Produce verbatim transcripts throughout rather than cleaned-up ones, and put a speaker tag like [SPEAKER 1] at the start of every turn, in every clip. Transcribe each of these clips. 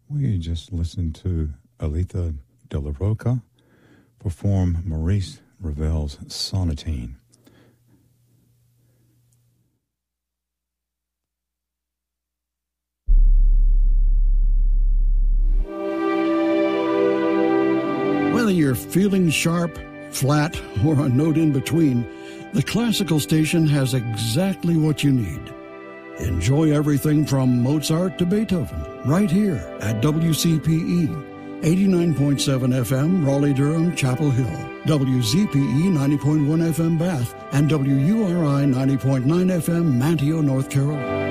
[SPEAKER 1] We just listened to Aletha de la Roca perform Maurice Ravel's Sonatine.
[SPEAKER 2] Whether you're feeling sharp, flat, or a note in between, the Classical Station has exactly what you need. Enjoy everything from Mozart to Beethoven right here at W C P E, eighty-nine point seven F M, Raleigh-Durham, Chapel Hill, W Z P E ninety point one F M, Bath, and W U R I ninety point nine F M, Manteo, North Carolina.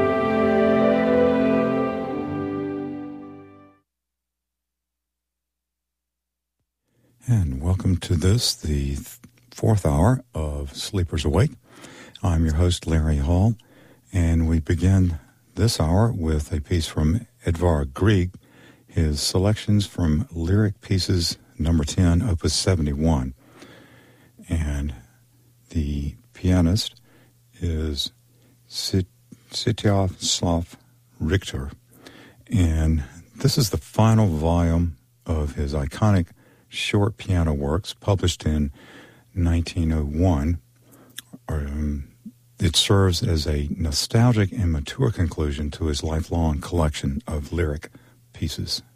[SPEAKER 1] And welcome to this, the fourth hour of Sleepers Awake. I'm your host, Larry Hall, and we begin this hour with a piece from Edvard Grieg, his selections from Lyric Pieces number ten, opus seventy-one. And the pianist is Sit- Sviatoslav Richter. And this is the final volume of his iconic short piano works published in nineteen oh one. Um, it serves as a nostalgic and mature conclusion to his lifelong collection of lyric pieces.